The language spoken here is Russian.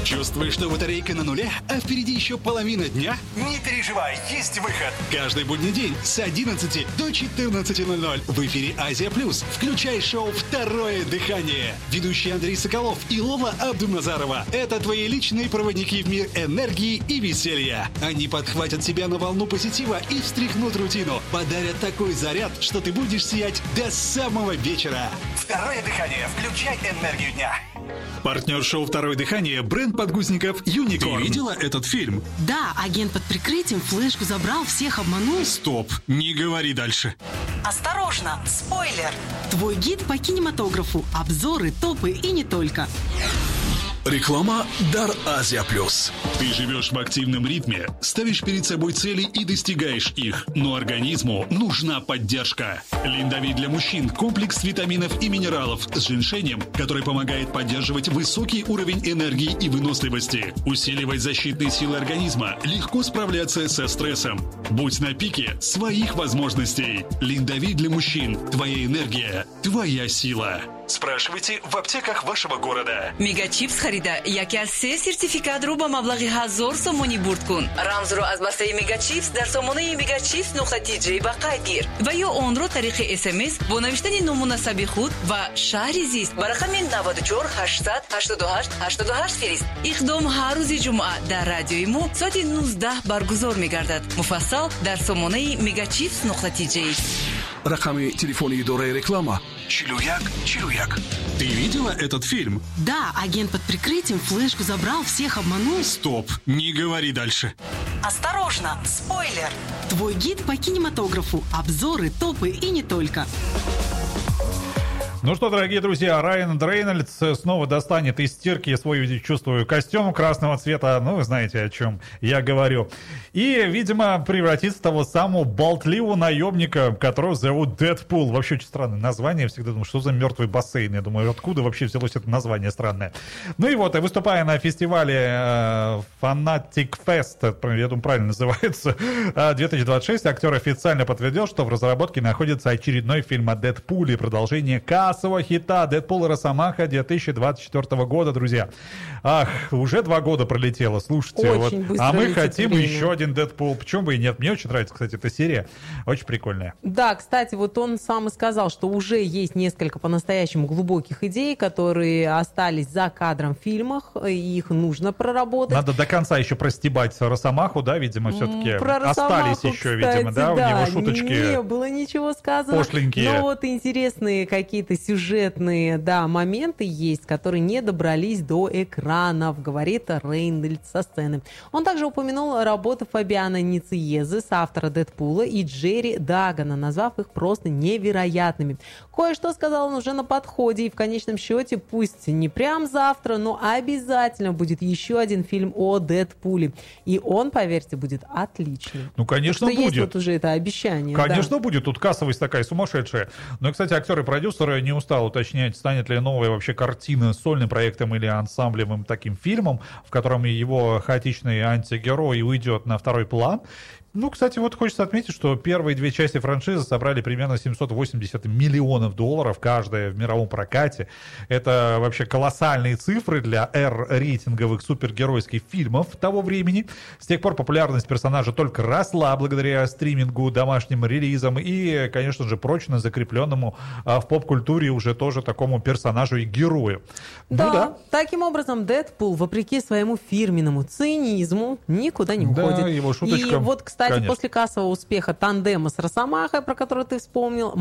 Чувствуешь, что батарейка на нуле, а впереди еще половина дня? Не переживай, есть выход. Каждый будний день с 11 до 14:00 в эфире «Азия Плюс». Включай шоу «Второе дыхание». Ведущие Андрей Соколов и Лола Абдуназарова – это твои личные проводники в мир энергии и веселья. Они подхватят тебя на волну позитива и встряхнут рутину, подарят такой заряд, что ты будешь сиять до самого вечера. Второе дыхание. Включай энергию дня. Партнер шоу «Второе дыхание» – бренд подгузников «Юникорн». Ты видела этот фильм? Да, агент под прикрытием флешку забрал, всех обманул. Стоп, не говори дальше. Осторожно, спойлер! Твой гид по кинематографу, обзоры, топы и не только. Реклама «Дар Азия Плюс». Ты живешь в активном ритме, ставишь перед собой цели и достигаешь их, но организму нужна поддержка. Линдави для мужчин – комплекс витаминов и минералов с женьшенем, который помогает поддерживать высокий уровень энергии и выносливости, усиливать защитные силы организма, легко справляться со стрессом. Будь на пике своих возможностей. Линдави для мужчин – твоя энергия, твоя сила. Спрашивайте в аптеках вашего города. Мегачипс харида яке аз се сертификатро ба маблағи 1000 сомонӣ бурд кун. Рамзро аз бастаи Мегачипс дар сомонаи Megachips.tj ба қайд гир ва ё онро тариқи SMS бо навиштани номунасаби худ ва шаҳри зист ба рақами 94 800 88 88 фирист. Иқдом ҳар рӯзи ҷумъа дар радиои мо соати 19 баргузор мегардад. Муфассал дар сомонаи Megachips.tj. Рақами телефони идораи реклама 4141. Ты видела этот фильм? Да, агент под прикрытием флешку забрал, всех обманул. Стоп, не говори дальше. Осторожно, спойлер! Твой гид по кинематографу, обзоры, топы и не только. Ну что, дорогие друзья, Райан Рейнольдс снова достанет из стирки свой, чувствую, костюм красного цвета. Ну, вы знаете, о чем я говорю. И, видимо, превратится в того самого болтливого наемника, которого зовут Дэдпул. Вообще очень странное название. Я всегда думаю, что за мертвый бассейн. Я думаю, откуда вообще взялось это название странное. Ну и вот, выступая на фестивале Fanatic Fest, я думаю, правильно называется, 2026, актер официально подтвердил, что в разработке находится очередной фильм о Дэдпуле, продолжение кассового хита «Дэдпул и Росомаха» 2024 года, друзья. Ах, уже 2 года пролетело, слушайте. Очень вот. А мы хотим время. еще один Дэдпул. Почему бы и нет? Мне очень нравится, кстати, эта серия. Очень прикольная. Да, кстати, вот он сам и сказал, что уже есть несколько по-настоящему глубоких идей, которые остались за кадром в фильмах, и их нужно проработать. Надо до конца еще простебать Росомаху, да, видимо, все-таки Про Росомаху, остались еще, кстати, видимо, да, у него шуточки не было ничего сказано. пошленькие. Но вот интересные какие-то сюжетные, да, моменты есть, которые не добрались до экранов, говорит Рейнольдс со сцены. Он также упомянул работы Фабиана Нициезы, соавтора Дэдпула, и Джерри Дагана, назвав их просто невероятными. Кое-что сказал он уже на подходе, и в конечном счете, пусть не прям завтра, но обязательно будет еще один фильм о Дэдпуле. И он, поверьте, будет отличный. Ну, конечно, будет. будет. Есть вот уже это обещание. Конечно, да. будет. Тут кассовость такая сумасшедшая. Но, кстати, актер и продюсер не устал уточнять, станет ли новая вообще картина сольным проектом или ансамблевым таким фильмом, в котором его хаотичный антигерой уйдет на второй план. Ну, кстати, вот хочется отметить, что первые 2 части франшизы собрали примерно $780 миллионов каждая в мировом прокате. Это вообще колоссальные цифры для R-рейтинговых супергеройских фильмов того времени. С тех пор популярность персонажа только росла благодаря стримингу, домашним релизам и, конечно же, прочно закрепленному в поп-культуре уже тоже такому персонажу и герою. Да, Ну, да. Таким образом, Дэдпул, вопреки своему фирменному цинизму, никуда не уходит. Да, его шуточка. И вот, кстати, Конечно. после кассового успеха тандема с Росомахой, про который ты вспомнил,